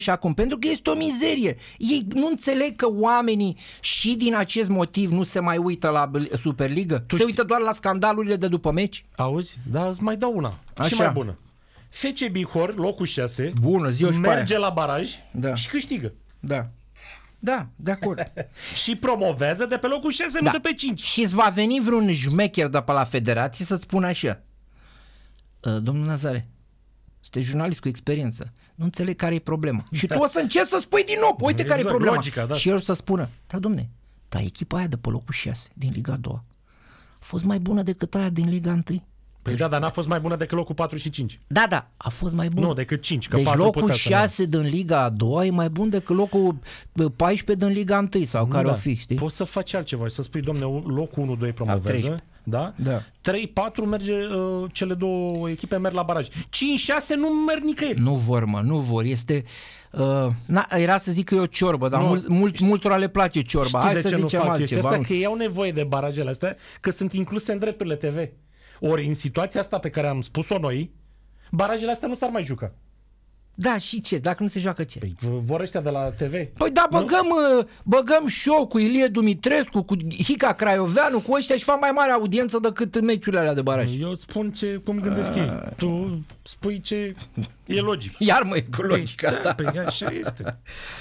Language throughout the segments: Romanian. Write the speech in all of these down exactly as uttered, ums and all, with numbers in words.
și acum, pentru că este o mizerie. Ei nu înțeleg că oamenii și din acest motiv nu se mai uită la Superliga, tu se știi... uită doar la scandalurile de după meci. Auzi? Da, îți mai dau una. Așa. Și mai bună. F C Bihor, locul șase, bună, zi merge la baraj da. și câștigă. Da. Da, de acord. Și promovează de pe locul șase, da. nu de pe cinci. Și îți va veni vreun jmecher de pe la federație să-ți spună așa: domnul Nazare, sunteți jurnalist cu experiență, nu înțeleg care e problema. Și tu o să încerci să spui din nou, uite exact, care e problema. Logica, da. Și el o să spună: da, domne, dar echipa aia de pe locul șase din Liga a doua a fost mai bună decât aia din Liga unu. Păi da, dar n-a fost mai bună decât locul patru și cinci. Da, da, a fost mai bun. Nu, decât cinci. Că deci locul șase din Liga a doua e mai bun decât locul paisprezece din Liga unu sau care da. o fi, știi? Poți să faci altceva, să spui, domne, locul unu doi promovează, da? Da. trei patru merge, uh, cele două echipe merg la baraj. cinci șase nu merg nicăieri. Nu vor, mă, nu vor. Este... Uh, na, era să zic că e o ciorbă, dar mult, mult, multora le place ciorba. Știi Hai de să ce zicem nu fac altceva. Asta că ei au nevoie de barajele astea, că sunt incluse în drepturile T V. Ori în situația asta pe care am spus-o noi, barajele astea nu s-ar mai juca. Da, și ce? Dacă nu se joacă ce? Păi vor ăștia de la T V. Păi da, băgăm, nu? băgăm show cu Ilie Dumitrescu, cu Hica Craioveanu, cu ăștia și fac mai mare audiență decât meciurile alea de baraj. Eu îți spun ce, cum gândesc ei. Tu spui ce e logic. Iar mă, e cu logica ta. Păi așa este.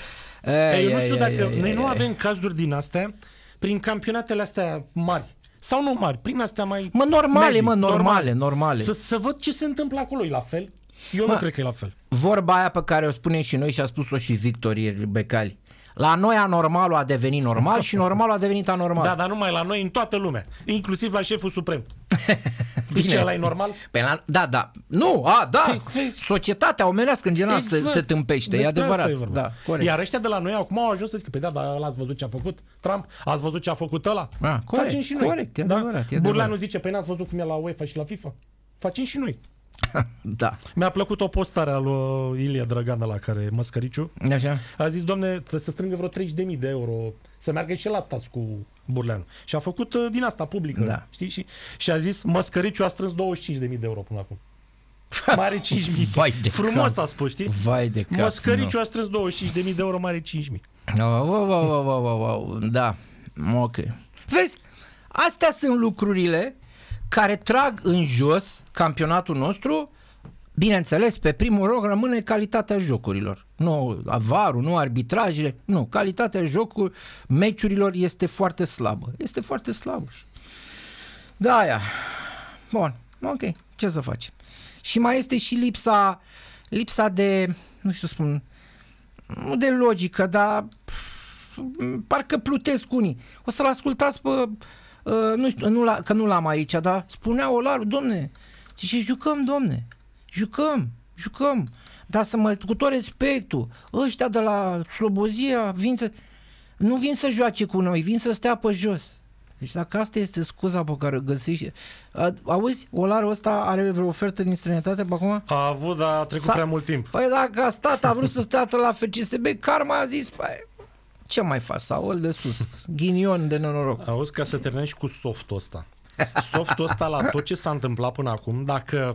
Ei, eu nu știu dacă noi nu avem cazuri din astea prin campionatele astea mari. Sau nu mari, prin astea mai... Mă, normale, medii, mă, normale, normale. normale. Să, să văd ce se întâmplă acolo, e la fel? Eu mă, nu cred că e la fel. Vorba aia pe care o spunem și noi și a spus-o și Victor ieri, Becali. La noi anormalul a devenit normal și normalul a devenit anormal. Da, dar numai la noi, în toată lumea. Inclusiv la șeful suprem. Bine. Ce, ăla e normal? Pe la, da, da. Nu, a, da. Păi, societatea omenească în general exact. se, se tâmpește. E adevărat. E da, corect. Iar ăștia de la noi acum au ajuns să zică, păi da, dar l-ați văzut ce a făcut Trump? Ați văzut ce a făcut ăla? A, corect, facem și noi. Corect, e adevărat. Da? E adevărat. Burleanu zice, păi n-ați văzut cum e la UEFA și la FIFA? Facem și noi. Da. Mi-a plăcut o postare a lui Ilie Drăgan la care Măscăriciu. Așa. A zis, domne, trebuie să strângă vreo treizeci de mii de euro să meargă și la tas cu Burleanu. Și a făcut uh, din asta publică, da. știi? Și, și a zis, Măscăriciu a strâns douăzeci și cinci de mii de euro până acum. Mare cinci mii. Vai de frumos cap. A spus, știi? Vai de cap. Măscăriciu no. a strâns douăzeci și cinci de mii de euro, mare cinci mii. Wow, wow, wow, wow, wow, wow. Da. Ok. Vezi, astea sunt lucrurile care trag în jos campionatul nostru. Bineînțeles, pe primul loc rămâne calitatea jocurilor. Nu avarul, nu arbitrajele, nu. Calitatea jocului, meciurilor este foarte slabă. Este foarte slabă. Da, aia. Bun, ok. Ce să faci? Și mai este și lipsa, lipsa de, nu știu spun, nu de logică, dar parcă plutesc unii. O să-l ascultați pe, uh, nu știu, nu la, că nu l-am aici, dar spunea Olaru, domne, zice, jucăm, domne. Jucăm, jucăm, dar să mă, cu tot respectul, ăștia de la Slobozia vin să, nu vin să joace cu noi, vin să stea pe jos. Deci dacă asta este scuza pe care o găsești, auzi, Olarul ăsta are vreo ofertă din străinătate pe acum? A avut, dar a trecut S-a... prea mult timp. Păi dacă a stat, a vrut să stea la F C S B, Karma a zis, păi, ce mai faci, Saul de sus, ghinion de nenoroc. Auzi, ca să terminăm și cu softul ăsta. Softul ăsta la tot ce s-a întâmplat până acum, dacă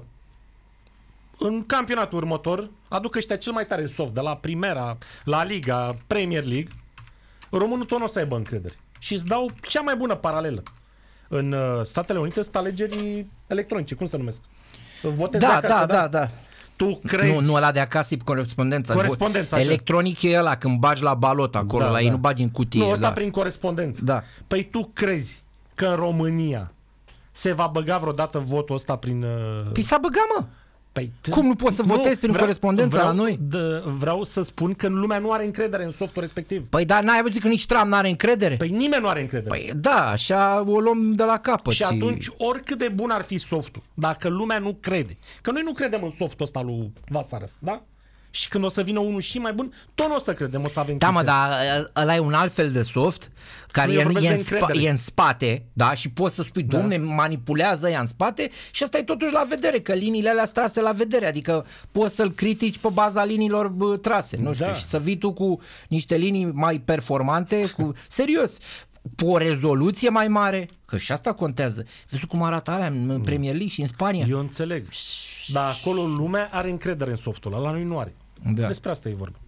în campionatul următor aduc ăștia cel mai tare soft, de la Primera, la Liga, Premier League, românul tot nu o să aibă încredere. Și îți dau cea mai bună paralelă. În uh, Statele Unite sunt alegeri electronice, cum se numesc? Votezi da, de acasă, da, da, da. Tu crezi... Nu, nu ăla de acasă e corespondența. Corespondența, electronic e ăla când bagi la balot acolo, da, la da. ei nu bagi în cutie. Nu, ăsta da. prin corespondență. Da. Păi tu crezi că în România se va băga vreodată votul ăsta prin... Uh... Păi s-a băgat, mă! Păi, cum nu poți să votezi nu, prin vreau, corespondență vreau, la noi? De, vreau să spun că lumea nu are încredere în softul respectiv. Păi da, n-ai văzut că nici Trump n-are încredere? Păi nimeni nu are încredere. Păi da, așa o luăm de la capăt. Și atunci, oricât de bun ar fi softul, dacă lumea nu crede, că noi nu credem în softul ăsta lui Vasaras, da? Și când o să vină unul și mai bun, tot nu o să credem, o să avem Da, mă, dar ăla e un alt fel de soft care e, e, în spa, e în spate, da? Și poți să spui, da. Dom'le, manipulează ea în spate și asta e totuși la vedere, că liniile alea strase la vedere, adică poți să-l critici pe baza liniilor bă, trase, nu știu, da. Și să vii tu cu niște linii mai performante, cu serios, cu o rezoluție mai mare, că și asta contează. Vezi cum arată alea în Premier League și în Spania? Eu înțeleg, dar acolo lumea are încredere în softul ăla, la noi nu are. Da. Despre asta e vorba.